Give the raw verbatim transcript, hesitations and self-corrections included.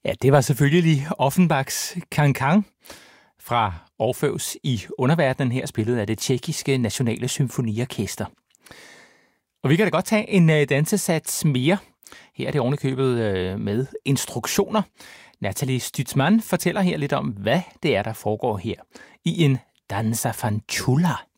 Ja, det var selvfølgelig Offenbachs Cancan fra Orfeus i underverdenen, her spillet af det tjekkiske nationale symfoniorkester. Og vi kan da godt tage en uh, dansesats mere. Her er det ovenikøbet uh, med instruktioner. Nathalie Stutzmann fortæller her lidt om, hvad det er, der foregår her i en danza fanciulla.